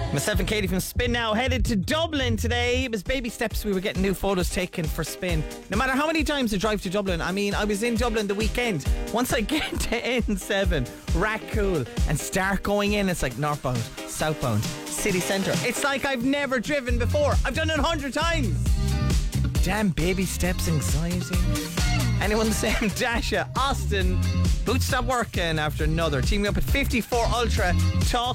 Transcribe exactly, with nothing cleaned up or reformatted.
Myself and Katie from Spin Now headed to Dublin today. It was baby steps. We were getting new photos taken for Spin. No matter how many times I drive to Dublin, I mean, I was in Dublin the weekend. Once I get to N seven, Rathcoole, and start going in, it's like northbound, southbound, city centre. It's like I've never driven before. I've done it a hundred times. Damn baby steps anxiety. Anyone the same? Dasha, Austin, boots stopped working after another. Teaming up at fifty-four Ultra, talk